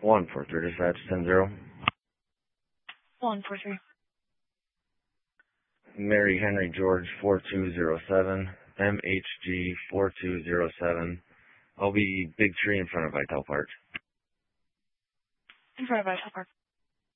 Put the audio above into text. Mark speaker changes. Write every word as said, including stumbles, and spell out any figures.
Speaker 1: One four three dispatch ten zero.
Speaker 2: One four three.
Speaker 1: Mary Henry George four two zero seven. M H G four two zero seven. I'll be Big Tree in front of Vital Park.
Speaker 2: In front of Vital Park.